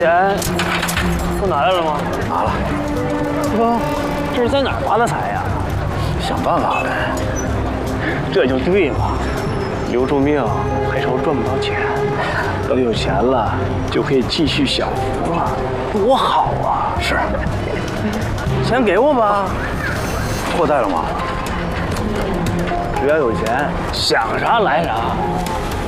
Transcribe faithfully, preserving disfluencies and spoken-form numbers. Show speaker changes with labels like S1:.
S1: 钱都拿来了吗？
S2: 拿了。
S1: 哥，这是在哪儿发的财呀？
S2: 想办法呗。
S1: 这就对了，留住命还愁赚不到钱，等有钱了就可以继续享福了，多好啊！
S2: 是。
S1: 钱给我吧。
S2: 货带了吗？
S1: 只要有钱，想啥来啥。